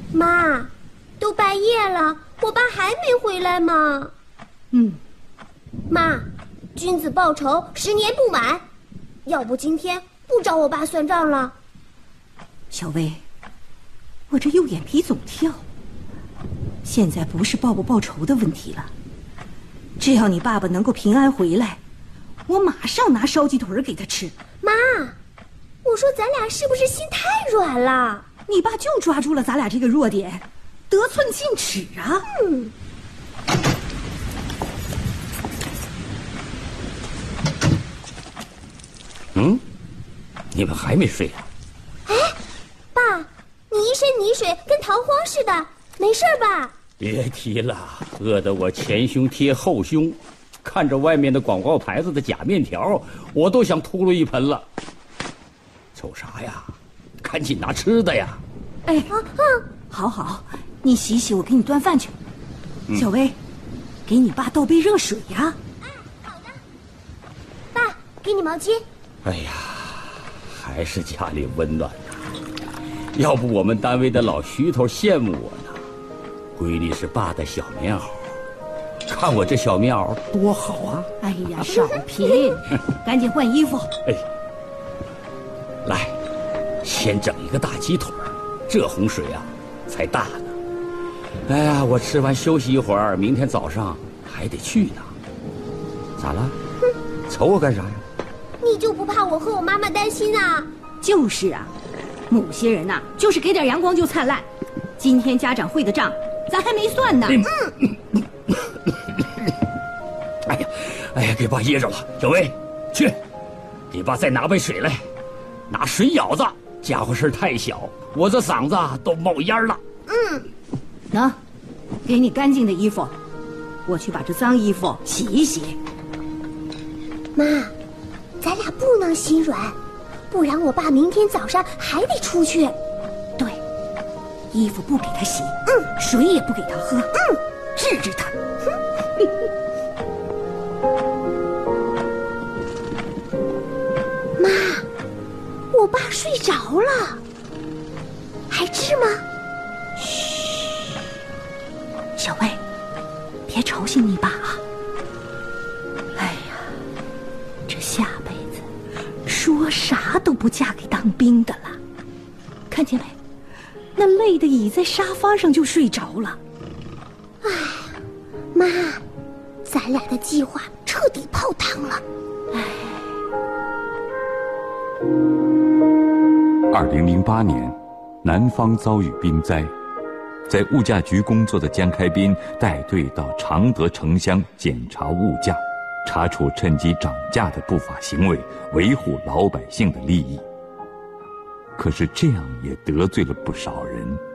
妈，都半夜了，我爸还没回来吗？妈，君子报仇，10年不晚。要不今天不找我爸算账了？ 小薇，我这右眼皮总跳。现在不是报不报仇的问题了，只要你爸爸能够平安回来，我马上拿烧鸡腿给他吃。 妈，我说咱俩是不是心太软了？ 你爸就抓住了咱俩这个弱点，得寸进尺啊。 你们还没睡啊？ 哎，爸，你一身泥水跟逃荒似的，没事吧？ 别提了，饿得我前胸贴后胸，看着外面的广告牌子的假面条，我都想秃噜一盆了。瞅啥呀？赶紧拿吃的呀！ 哎，好，你洗洗，我给你端饭去。小薇，给你爸倒杯热水呀。 好的。爸，给你毛巾。 哎呀，还是家里温暖呐！要不我们单位的老徐头羡慕我呢。闺女是爸的小棉袄，看我这小棉袄多好啊！ 哎呀，少贫，赶紧换衣服。 哎，来，先整一个大鸡腿，这洪水啊才大呢。哎呀，我吃完休息一会儿，明天早上还得去呢。咋了？瞅我干啥呀？ 你就不怕我和我妈妈担心啊？ 就是啊，某些人呐，就是给点阳光就灿烂。今天家长会的账咱还没算呢。 哎呀，给爸噎着了。小薇，去，给爸再拿杯水来，拿水舀子，家伙事儿太小，我这嗓子都冒烟了。 能，给你干净的衣服，我去把这脏衣服洗一洗。 妈，咱俩不能心软，不然我爸明天早上还得出去。 对，衣服不给他洗，水也不给他喝，治治他。 妈，我爸睡着了，还治吗？ 嘘，小薇，别吵醒你爸啊。哎呀，这下辈子说啥都不嫁给当兵的了。看见没？那累得倚在沙发上就睡着了。 哎，妈，咱俩的计划彻底泡汤了。 2008年，南方遭遇冰灾，在物价局工作的江开斌带队到常德城乡检查物价，查处趁机涨价的不法行为，维护老百姓的利益。可是这样也得罪了不少人。